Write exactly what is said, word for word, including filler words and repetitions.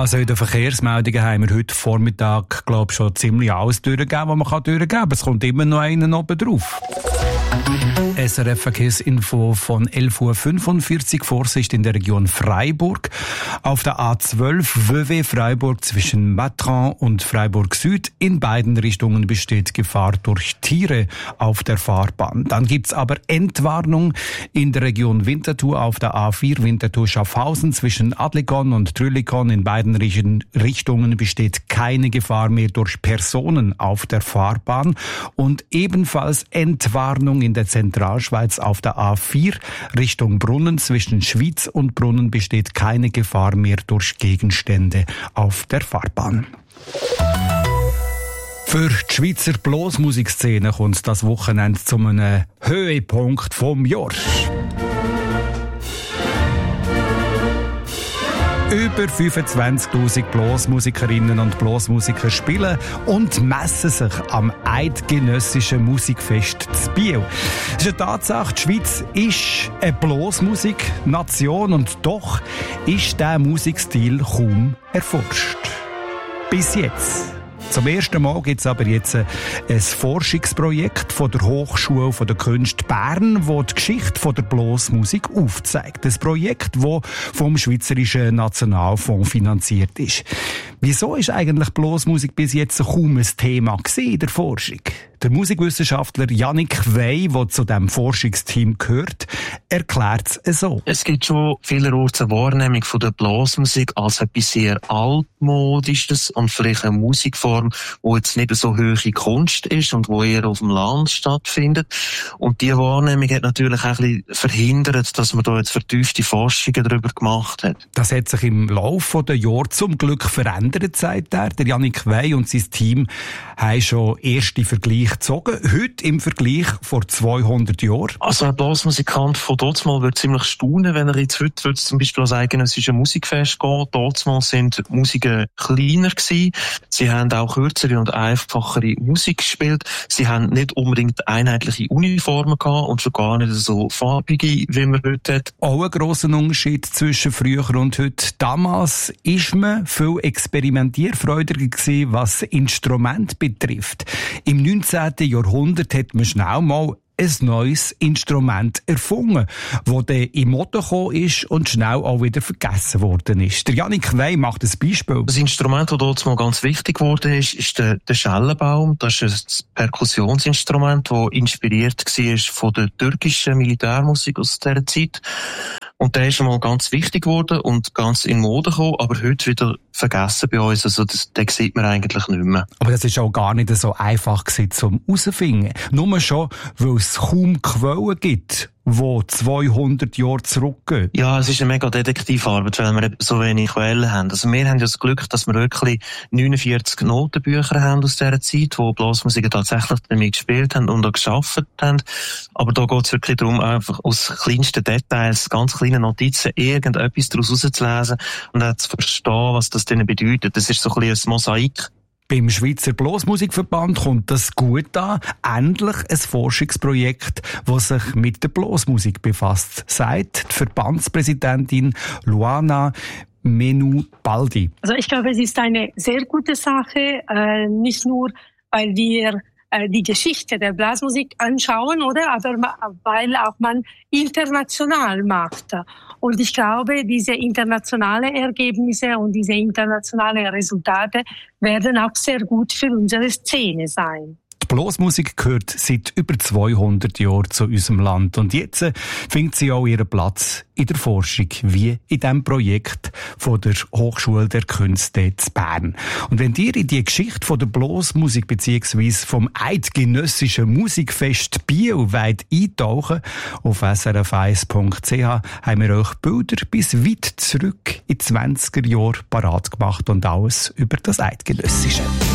Also in den Verkehrsmeldungen haben wir heute Vormittag, glaube ich, schon ziemlich alles durchgegeben, was man kann durchgeben kann. Es kommt immer noch einen oben drauf. S R F-Verkehrsinfo von elf Uhr fünfundvierzig, Vorsicht in der Region Freiburg. Auf der A zwölf Vevey Freiburg zwischen Matran und Freiburg Süd. In beiden Richtungen besteht Gefahr durch Tiere auf der Fahrbahn. Dann gibt's aber Entwarnung in der Region Winterthur auf der A vier Winterthur-Schaffhausen zwischen Adlikon und Trüllikon. In beiden Richtungen besteht keine Gefahr mehr durch Personen auf der Fahrbahn. Und ebenfalls Entwarnung in der Zentralschweiz auf der A vier Richtung Brunnen. Zwischen Schwyz und Brunnen besteht keine Gefahr mehr durch Gegenstände auf der Fahrbahn. Für die Schweizer Blasmusikszene kommt es das Wochenende zu einem Höhepunkt vom Jahr. Über fünfundzwanzigtausend Blasmusikerinnen und Blasmusiker spielen und messen sich am Eidgenössischen Musikfest zu Biel. Das ist eine Tatsache, die Schweiz ist eine Blasmusiknation und doch ist dieser Musikstil kaum erforscht. Bis jetzt. Zum ersten Mal gibt es aber jetzt ein Forschungsprojekt von der Hochschule der Künste Bern, das die Geschichte von der Blasmusik aufzeigt. Ein Projekt, das vom Schweizerischen Nationalfonds finanziert ist. Wieso ist eigentlich Blasmusik bis jetzt kaum ein Thema in der Forschung? Der Musikwissenschaftler Yannick Wey, der zu diesem Forschungsteam gehört, erklärt es so. Es gibt schon vielerorts eine Wahrnehmung von der Blasmusik als etwas sehr altmodisches und vielleicht eine Musikform, die jetzt nicht so hohe Kunst ist und die eher auf dem Land stattfindet. Und diese Wahrnehmung hat natürlich auch ein bisschen verhindert, dass man da jetzt vertiefte Forschungen darüber gemacht hat. Das hat sich im Laufe der Jahre zum Glück verändert, sagt er. Der Yannick Wey und sein Team haben schon erste Vergleiche gezogen. Heute im Vergleich vor zweihundert Jahren. Also ein Blasmusikant von damals würde ziemlich staunen, wenn er jetzt heute würde zum Beispiel als eidgenössisches Musikfest gehen. Damals sind die Musiken kleiner gewesen. Sie haben auch kürzere und einfachere Musik gespielt. Sie haben nicht unbedingt einheitliche Uniformen gehabt und schon gar nicht so farbige, wie man heute hat. Auch ein grosser Unterschied zwischen früher und heute. Damals ist man viel experimentierfreudiger gewesen, was Instrument betrifft. Im neunzehnten Jahrhundert hat man schnell mal ein neues Instrument erfunden, das dann in Mode gekommen ist und schnell auch wieder vergessen worden ist. Der Yannick Wey macht ein Beispiel. Das Instrument, das dort mal ganz wichtig geworden ist, ist der, der Schellenbaum. Das ist ein Perkussionsinstrument, das inspiriert war von der türkischen Militärmusik aus dieser Zeit. Und der ist schon mal ganz wichtig geworden und ganz in Mode gekommen, aber heute wieder vergessen bei uns. Also das, den sieht man eigentlich nicht mehr. Aber das ist auch gar nicht so einfach gewesen, zum herauszufinden. Nur schon, weil es kaum Quellen gibt, die zweihundert Jahre zurückgehen. Ja, es ist eine mega Detektivarbeit, weil wir so wenig Quellen haben. Also wir haben ja das Glück, dass wir wirklich neunundvierzig Notenbücher haben aus dieser Zeit, wo Blasmusiker tatsächlich damit gespielt haben und auch gearbeitet haben. Aber da geht es wirklich darum, einfach aus kleinsten Details, ganz kleinen Notizen, irgendetwas daraus herauszulesen und auch zu verstehen, was das denen bedeutet. Das ist so ein bisschen ein Mosaik. Beim Schweizer Blasmusikverband kommt das gut an. Endlich ein Forschungsprojekt, das sich mit der Blasmusik befasst, sagt die Verbandspräsidentin Luana Menubaldi. Also ich glaube, es ist eine sehr gute Sache, äh, nicht nur, weil wir äh, die Geschichte der Blasmusik anschauen, oder, aber weil auch man international macht. Und ich glaube, diese internationalen Ergebnisse und diese internationalen Resultate werden auch sehr gut für unsere Szene sein. Die Blasmusik gehört seit über zweihundert Jahren zu unserem Land. Und jetzt findet sie auch ihren Platz in der Forschung, wie in diesem Projekt von der Hochschule der Künste zu Bern. Und wenn ihr in die Geschichte von der Blasmusik bzw. vom Eidgenössischen Musikfest Biel wollt eintauchen, auf s r f eins punkt c h haben wir euch Bilder bis weit zurück in die zwanziger Jahre parat gemacht und alles über das Eidgenössische.